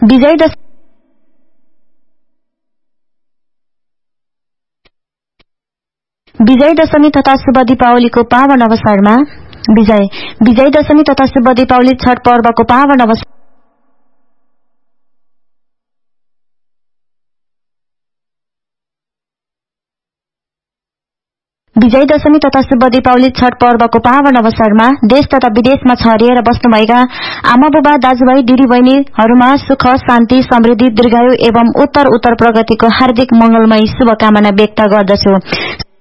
विजय दशमी तथा शुभ दीपावलीको पावन अवसरमा विजय दशमी तथा शुभ दीपावली छठ पर्वको पावन अवसर विजय दशमी तथा शुभ दीपावली छठ पर्वको पावन अवसरमा देश तथा विदेशमा छरिएर बस्नुभएका आमा बुबा दाजुभाइ दिदी बहिनीहरूमा सुख शान्ति समृद्धि दीर्घायु एवं उत्तर प्रगतिको हार्दिक मंगलमय शुभकामना व्यक्त गर्दछु।